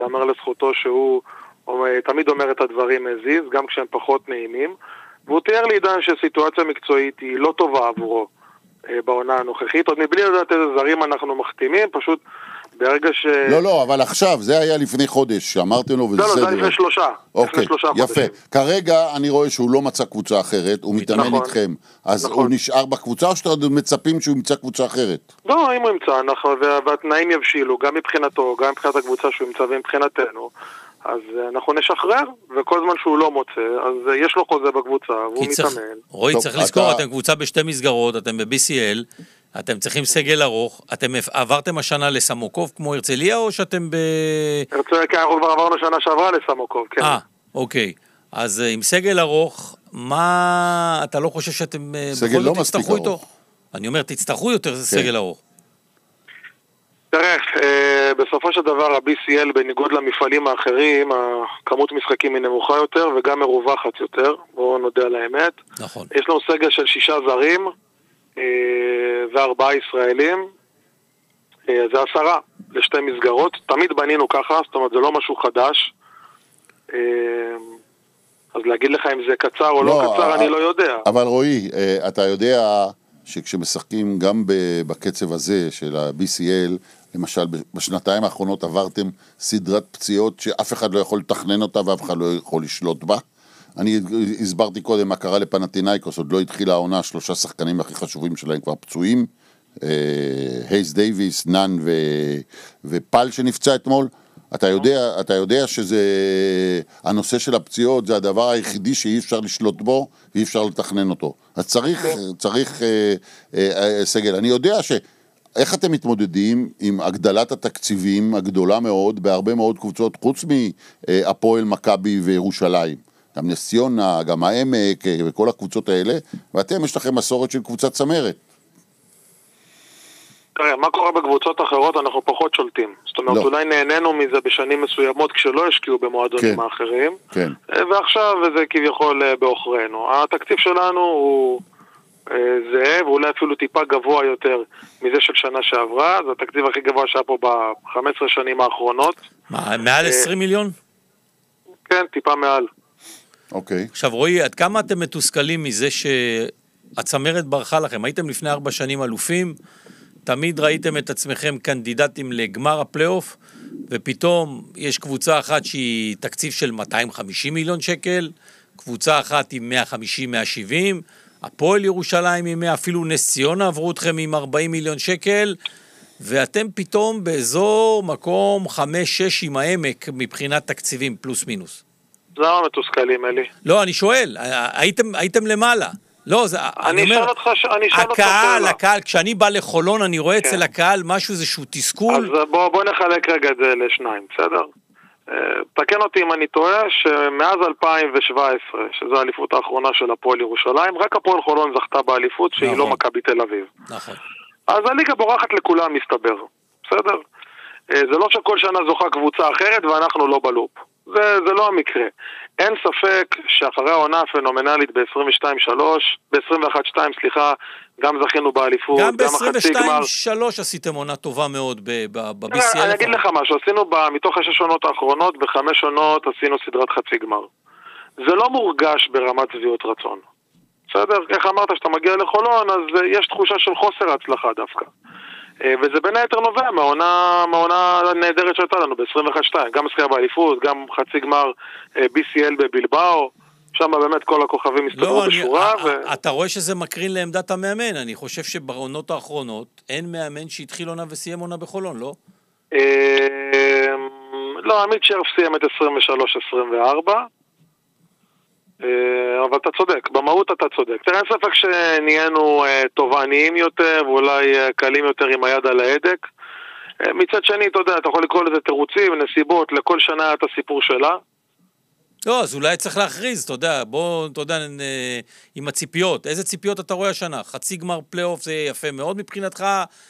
אמר לזכותו שהוא תמיד אומר את הדברים הזיז, גם כשהם פחות נעימים, והוא תיאר לי עידן שסיטואציה מקצועית היא לא טובה עבורו בעונה הנוכחית, עוד מבלי לדעת איזה זרים אנחנו מחתימים, פשוט ברגע ש... לא, אבל עכשיו, זה היה לפני חודש, שאמרתם לו, וזה לא, זה לפני 3. אוקיי, יפה. כרגע אני רואה שהוא לא מצא קבוצה אחרת, הוא מתאמן איתכם, אז הוא נשאר בקבוצה, או שאתם מצפים שהוא ימצא קבוצה אחרת? לא, אם הוא ימצא, והתנאים יבשילו, גם מבחינתו, גם מבחינת הקבוצה שהוא ימצא ומבחינתנו, אז אנחנו נשחרר, וכל זמן שהוא לא מוצא, אז יש לו חוזה בקבוצה, והוא מתאמן. רועי, צריך לזכור, אתם קבוצה בשתי מסגרות, אתם ב-BCL, אתם צריכים סגל ארוך, אתם עברתם השנה לסמוקוב כמו הרצליה, או שאתם הרצליה, כן, אנחנו כבר עברנו שנה שעברה לסמוקוב, כן. אוקיי. אז עם סגל ארוך, מה, אתה לא חושב שאתם סגל לא מספיק ארוך. אני אומר, תצטרכו יותר סגל ארוך. תראה, בסופו של דבר ה-BCL בניגוד למפעלים האחרים, הכמות משחקים היא נמוכה יותר וגם מרווחת יותר, בואו נודה על האמת. נכון. יש לנו סגל של 6 זרים ו4 ישראלים, זה 10 לשתי מסגרות, תמיד בנינו ככה, זאת אומרת זה לא משהו חדש, אז להגיד לך אם זה קצר או לא קצר אני לא יודע. אבל רועי, אתה יודע שכשמשחקים גם בקצב הזה של ה-BCL, למשל בשנתיים האחרונות עברתם סדרת פציעות שאף אחד לא יכול לתכנן אותה ואף אחד לא יכול לשלוט בה. אני הסברתי קודם מה קרה לפנתינייקוס, עוד לא התחילה העונה, 3 שחקנים הכי חשובים שלהם כבר פצועים, הייס דייביס, נאן ופל שנפצע אתמול. אתה יודע שזה, הנושא של הפציעות זה הדבר היחידי שאי אפשר לשלוט בו ואי אפשר לתכנן אותו. אז צריך סגל. אני יודע איך אתם מתמודדים עם הגדלת התקציבים הגדולה מאוד בהרבה מאוד קבוצות, חוץ מהפועל, מכבי וירושלים. גם נס ציונה, גם העמק וכל הקבוצות האלה, ואתם יש לכם מסורת של קבוצת צמרת. תראה, מה קורה בקבוצות אחרות אנחנו פחות שולטים. זאת אומרת, אולי נהנינו מזה בשנים מסוימות כשלא השקיעו במועדונים האחרים, ועכשיו זה כביכול באוכרנו. התקציב שלנו הוא זהה, ואולי אפילו טיפה גבוה יותר מזה של שנה שעברה, זה התקציב הכי גבוה שהיה פה ב-15 שנים האחרונות. מעל 20 מיליון? כן, טיפה מעל. אוקיי. עכשיו רועי, עד כמה אתם מתוסכלים מזה שהצמרת ברחה לכם? הייתם לפני 4 שנים אלופים, תמיד ראיתם את עצמכם קנדידטים לגמר הפלייאוף, ופתאום יש קבוצה אחת שהיא תקציב של 250 מיליון שקל, קבוצה אחת עם 150-170, הפועל ירושלים עם 100, אפילו נס ציונה עברו אתכם עם 40 מיליון שקל, ואתם פתאום באזור מקום 5-6 עם העמק מבחינת תקציבים פלוס מינוס. זה לא מתוסכלים, אלי. לא, אני שואל, הייתם למעלה. לא, אני אשאל אותך הקהל, כשאני בא לחולון, אני רואה אצל הקהל משהו, איזשהו תסכול. אז בוא נחלק רגע את זה לשניים, בסדר? תקן אותי אם אני טועה, שמאז 2017, שזו האליפות האחרונה של הפועל ירושלים, רק הפועל חולון זכתה באליפות שהיא לא מכבי תל אביב. נכון. אז הליגה בורחת לכולם מסתבר, בסדר? זה לא שכל שנה זוכה קבוצה אחרת ואנחנו לא בלופ. זה לא המקרה. אין ספק שאחרי העונה הפנומנלית ב-21-2, סליחה, גם זכינו באליפות, גם ב-22-3 עשיתם עונה טובה מאוד ב-BCL. אני אגיד לך משהו, עשינו מתוך 6 עונות האחרונות, ב5 עונות עשינו סדרת חצי גמר. זה לא מורגש ברמת שביעות רצון. בסדר? איך אמרת שאתה מגיע לחולון, אז יש תחושה של חוסר הצלחה דווקא. וזה בין היתר נובע מהעונה הנהדרת שהייתה לנו ב-21-2, גם זכייה באליפות, גם חצי גמר BCL בבלבאו, שם באמת כל הכוכבים הסתדרו בשורה. אתה רואה שזה מקרין לעמדת המאמן, אני חושב שבעונות האחרונות אין מאמן שהתחיל עונה וסיים עונה בחולון, לא? לא, עמית שרף סיים את 23-24, אבל אתה צודק, במהות אתה צודק. תראה, אין ספק שנהיינו תובעניים יותר ואולי קלים יותר עם היד על ההדק. מצד שני, אתה יודע, אתה יכול לקרוא לזה תירוצים, נסיבות, לכל שנה היה את הסיפור שלה. לא, אז אולי צריך להכריז, אתה יודע, בוא, אתה יודע, עם הציפיות. איזה ציפיות אתה רואה השנה? חצי גמר פלייאוף זה יפה מאוד מבחינתך?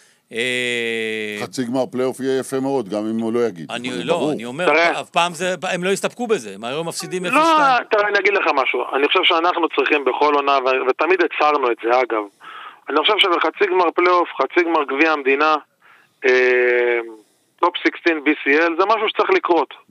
חצי גמר פלייאוף יהיה יפה מאוד, גם אם הוא לא יגיד. אני אומר, אף פעם הם לא יסתפקו בזה, הם היום מפסידים 0-2. לא, תראה, אני אגיד לך משהו. אני חושב שאנחנו צריכים בכל עונה, ותמיד הצהרנו את זה, אגב. אני חושב שבחצי גמר פלייאוף, חצי גמר גביע המדינה, טופ 16 BCL, זה משהו שצריך לקרות.